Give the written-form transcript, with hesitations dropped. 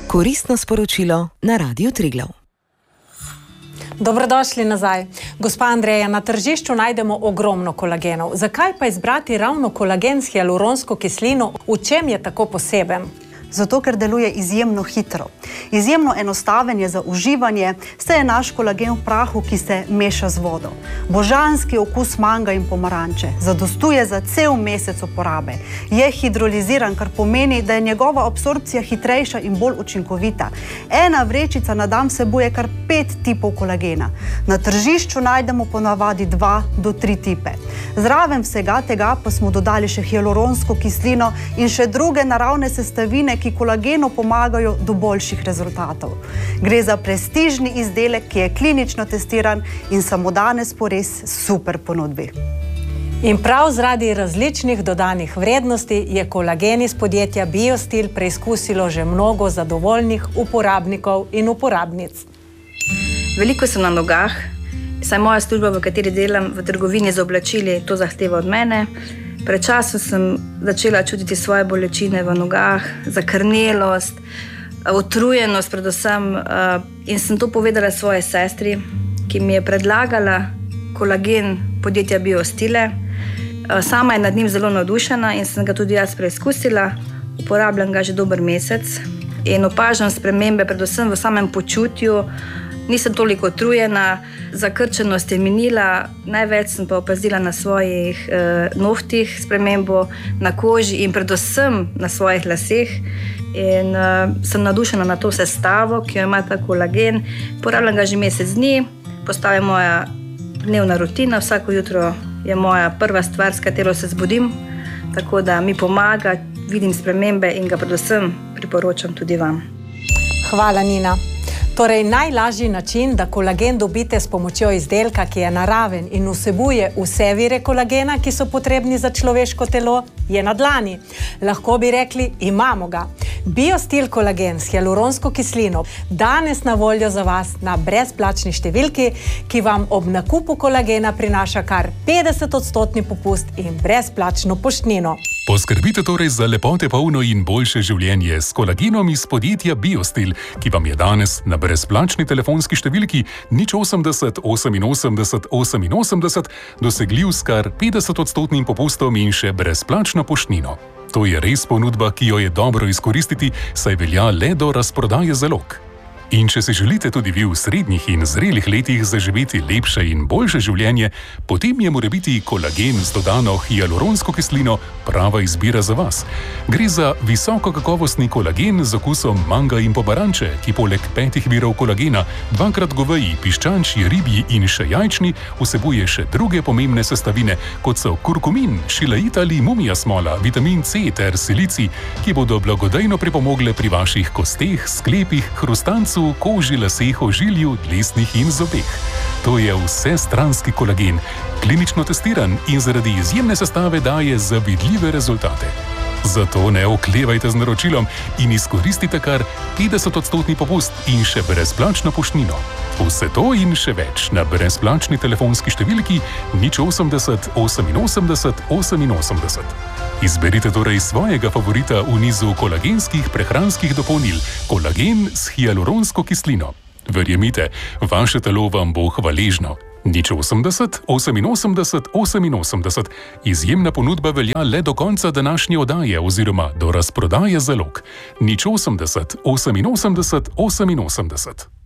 Koristno sporočilo na Radiu Triglav. Dobrodošli nazaj. Gospa Andreja, na tržišču najdemo ogromno kolagenov. Zakaj pa izbrati ravno kolagen s hialuronsko kislino? V čem je tako poseben? Zato, ker deluje izjemno hitro. Izjemno enostaven je za uživanje, saj je naš kolagen v prahu, ki se meša z vodo. Božanski okus manga in pomaranče, zadostuje za cel mesec uporabe. Je hidroliziran, kar pomeni, da je njegova absorpcija hitrejša in bolj učinkovita. Ena vrečica na dan vsebuje kar 5 tipov kolagena. Na tržišču najdemo ponavadi 2 do 3 tipe. Zraven vsega tega pa smo dodali še hialuronsko kislino in še druge naravne sestavine, ki kolagenu pomagajo do boljših rezultatov. Gre za prestižni izdelek, ki je klinično testiran in samo danes po res super ponudbi. In prav zaradi različnih dodanih vrednosti je kolagen iz podjetja Biostil preizkusilo že mnogo zadovoljnih uporabnikov in uporabnic. Veliko sem na nogah, saj moja služba, v kateri delam v trgovini z oblačili, to zahteva od mene. Pred časom sem začela čutiti svoje bolečine v nogah, zakrnelost, utrujenost predvsem, in sem to povedala svoji sestri, ki mi je predlagala kolagen podjetja Biostile. Sama je nad njim zelo navdušena in sem ga tudi jaz preizkusila. Uporabljam ga že dober mesec in opažam spremembe predvsem v samem počutju. Nisem toliko utrujena, zakrčenost je minila, največ sem pa opazila na svojih nohtih spremembo, na koži in predvsem na svojih laseh. In sem navdušena na to sestavo, ki jo ima ta kolagen. Porabljam ga že mesec dni, postaja moja dnevna rutina, vsako jutro je moja prva stvar, s katero se zbudim, tako da mi pomaga, vidim spremembe in ga predvsem priporočam tudi vam. Hvala, Nina. Torej, najlažji način, da kolagen dobite s pomočjo izdelka, ki je naraven in vsebuje vse vire kolagena, ki so potrebni za človeško telo, je na dlani. Lahko bi rekli, imamo ga. Biostil kolagen s hialuronsko kislino danes na voljo za vas na brezplačni številki, ki vam ob nakupu kolagena prinaša kar 50% popust in brezplačno poštnino. Poskrbite torej za lepote polno in boljše življenje s kolagenom iz podjetja Biostil, ki vam je danes na brezplačni telefonski številki 080 88 88 dosegljiv s kar 50% popustom in še brezplačno poštnino. To je res ponudba, ki jo je dobro izkoristiti, saj velja le do razprodaje zalog. In če si želite tudi vi v srednjih in zrelih letih zaživeti lepše in boljše življenje, potem je morebiti kolagen z dodano hialuronsko kislino prava izbira za vas. Gre za visokokakovostni kolagen z okusom manga in pomaranče, ki poleg 5 virov kolagena, 2x goveji, piščančji, ribji in še jajčni, vsebuje še druge pomembne sestavine, kot so kurkumin, šilait ali mumija smola, vitamin C ter silicij, ki bodo blagodejno pripomogle pri vaših kosteh, sklepih, hrustancu, koži, laseh, ožilju, dlesnih in zobeh. To je vsestranski kolagen, klinično testiran in zaradi izjemne sestave daje zavidljive rezultate. Zato ne oklevajte z naročilom in izkoristite kar 50% popust in še brezplačno poštnino. Vse to in še več na brezplačni telefonski številki 080 88 88. Izberite torej svojega favorita v nizu kolagenskih prehranskih dopolnil, kolagen s hialuronsko kislino. Verjemite, vaše telo vam bo hvaležno. 080 88 88. Izjemna ponudba velja le do konca današnje oddaje oziroma do razprodaje zalog. 080 88 88.